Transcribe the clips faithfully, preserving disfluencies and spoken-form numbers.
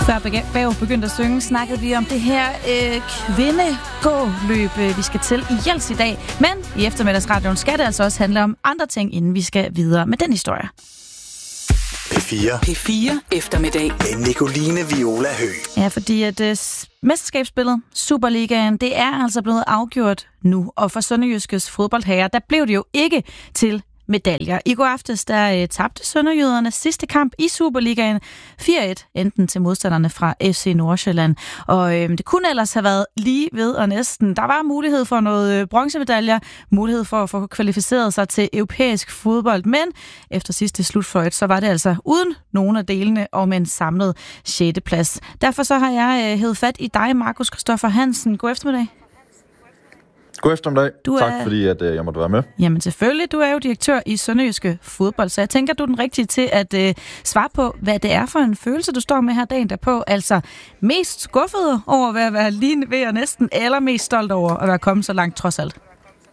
Før Bav begyndte at synge, snakkede vi om det her øh, kvindegåløb, vi skal til i Jels i dag. Men i eftermiddagsradioen skal det altså også handle om andre ting, inden vi skal videre med den historie. P fire. P fire eftermiddag. Med Nicoline Viola Høgh. Ja, fordi at uh, mesterskabsspillet, Superligaen, det er altså blevet afgjort nu. Og for Sønderjyskes fodboldherrer, der blev det jo ikke til medaljer. I går aftes, der øh, tabte sønderjyderne sidste kamp i Superligaen fire et, enten til modstanderne fra F C Nordsjælland. Og øh, det kunne ellers have været lige ved og næsten. Der var mulighed for noget øh, bronzemedaljer, mulighed for at få kvalificeret sig til europæisk fodbold, men efter sidste slutfløjt, så var det altså uden nogen af delene og med en samlet sjette plads. Derfor så har jeg øh, hævet fat i dig, Markus Christoffer Hansen. God eftermiddag. God eftermiddag. Du tak er... fordi at, øh, jeg måtte være med. Jamen selvfølgelig, du er jo direktør i Sønderjyske Fodbold, så jeg tænker, du er den rigtige til at øh, svare på, hvad det er for en følelse, du står med her dagen derpå. Altså mest skuffet over at være lige ved og næsten, eller mest stolt over at være kommet så langt trods alt?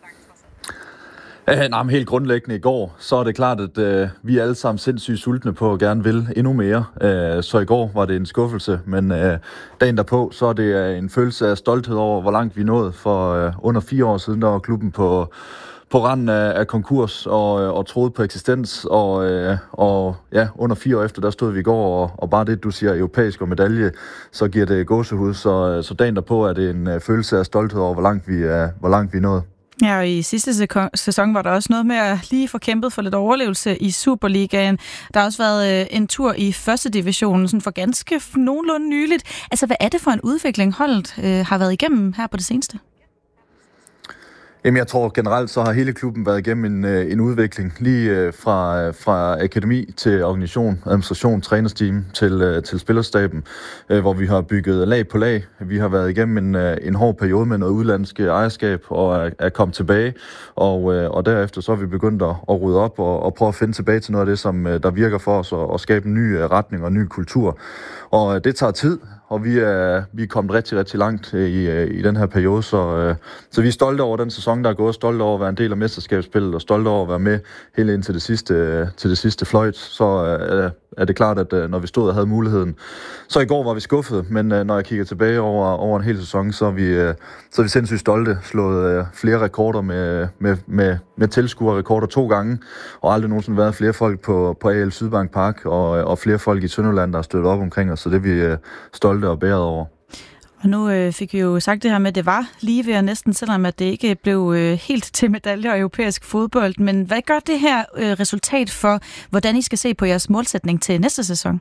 Uh, nej, men helt grundlæggende i går, så er det klart, at uh, vi er alle sammen sindssygt sultne på at gerne vil endnu mere. Uh, så i går var det en skuffelse, men uh, dagen derpå, så er det uh, en følelse af stolthed over, hvor langt vi nåede. For uh, under fire år siden, der var klubben på, på randen af, af konkurs og, og troede på eksistens. Og, uh, og ja, under fire år efter, der stod vi i går, og, og bare det, du siger europæisk og medalje, så giver det gåsehud. Så, så dagen derpå er det en uh, følelse af stolthed over, hvor langt vi, uh, hvor langt vi nåede. Ja, og i sidste sæson var der også noget med at lige få kæmpet for lidt overlevelse i Superligaen. Der har også været en tur i første divisionen, sådan for ganske nogenlunde nyligt. Altså, hvad er det for en udvikling, holdet øh, har været igennem her på det seneste? Jamen, jeg tror generelt, så har hele klubben været igennem en, en udvikling, lige fra, fra akademi til organisation, administration, trænersteam til, til spillerstaben, hvor vi har bygget lag på lag. Vi har været igennem en, en hård periode med noget udlandske ejerskab og er, er kommet tilbage, og, og derefter så har vi begyndt at, at rydde op og, og prøve at finde tilbage til noget af det, som der virker for os, og, og skabe en ny retning og en ny kultur. Og det tager tid, og vi er, vi er kommet rigtig, rigtig langt i, i den her periode, så, så vi er stolte over den sæson, der er gået, stolte over at være en del af mesterskabsspillet, og stolte over at være med hele ind til det sidste, til det sidste fløjt. Så er, er det klart, at når vi stod og havde muligheden, så i går var vi skuffet, men når jeg kigger tilbage over, over en hel sæson, så er vi, så er vi sindssygt stolte, slået flere rekorder med, med, med, med tilskuerrekorder to gange, og aldrig nogensinde været flere folk på, på A L Sydbank Park, og, og flere folk i Sønderjylland, der har støttet op omkring os, så det er vi stolte og bæret over. Og nu øh, fik vi jo sagt det her med, at det var lige ved og næsten, selvom at det ikke blev øh, helt til medaljer og europæisk fodbold. Men hvad gør det her øh, resultat for, hvordan I skal se på jeres målsætning til næste sæson?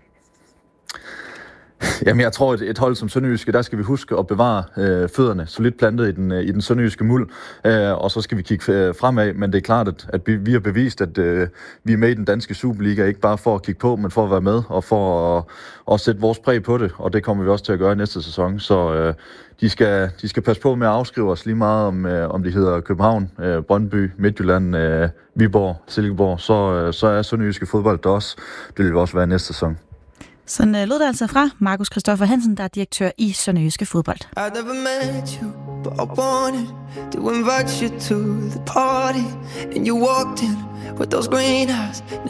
Jamen, jeg tror, at et hold som Sønderjyske, der skal vi huske at bevare øh, fødderne solidt plantet i den, i den sønderjyske muld, øh, og så skal vi kigge øh, fremad, men det er klart, at, at vi har bevist, at øh, vi er med i den danske Superliga, ikke bare for at kigge på, men for at være med, og for at, at sætte vores præg på det, og det kommer vi også til at gøre i næste sæson, så øh, de, skal, de skal passe på med at afskrive os lige meget, om, øh, om de hedder København, øh, Brøndby, Midtjylland, øh, Viborg, Silkeborg, så, øh, så er Sønderjyske fodbold der også, det vil også være næste sæson. Sådan lød det altså fra Markus Christoffer Hansen, der er direktør i Sønderjyske Fodbold. I never met you, but I wanted to invite you to the party. And you walked in with those green eyes,